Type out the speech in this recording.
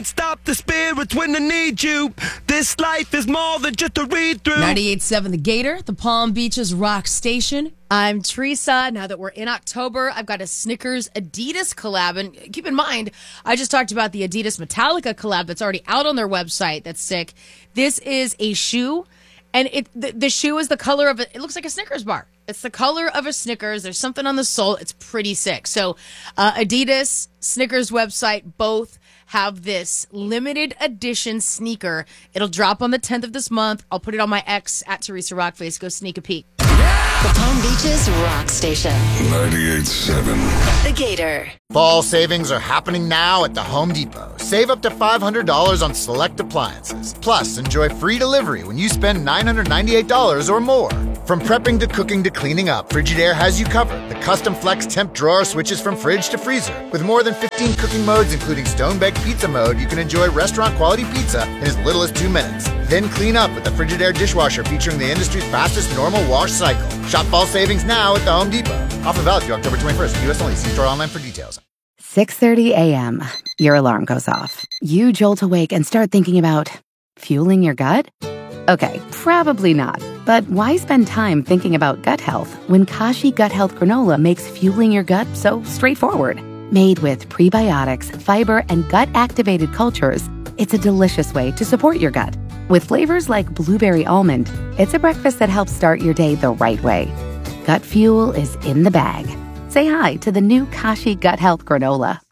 Stop the spirits when they need you. This life is more than just a read-through. 98.7 The Gator, the Palm Beaches Rock Station. I'm Teresa. Now that we're in October, I've got a Snickers Adidas collab. And keep in mind, I just talked about the Adidas Metallica collab that's already out on their website. That's sick. This is a shoe, and the shoe is the color of it looks like a Snickers bar. It's the color of a Snickers. There's something on the sole. It's pretty sick. So Adidas, Snickers website, both have this limited edition sneaker. It'll drop on the 10th of this month. I'll put it on my X at Teresa Rockface. Go sneak a peek. The Palm Beaches Rock Station. 98.7. The Gator. Fall savings are happening now at the Home Depot. Save up to $500 on select appliances. Plus, enjoy free delivery when you spend $998 or more. From prepping to cooking to cleaning up, Frigidaire has you covered. The custom flex temp drawer switches from fridge to freezer. With more than 15 cooking modes, including stone-baked pizza mode, you can enjoy restaurant-quality pizza in as little as 2 minutes. Then clean up with the Frigidaire dishwasher featuring the industry's fastest normal wash cycle. Shop fall savings now at the Home Depot. Offer valid through October 21st. U.S. only. See store online for details. 6:30 a.m. Your alarm goes off. You jolt awake and start thinking about fueling your gut? Okay, probably not. But why spend time thinking about gut health when Kashi Gut Health Granola makes fueling your gut so straightforward? Made with prebiotics, fiber, and gut-activated cultures, it's a delicious way to support your gut. With flavors like blueberry almond, it's a breakfast that helps start your day the right way. Gut fuel is in the bag. Say hi to the new Kashi Gut Health Granola.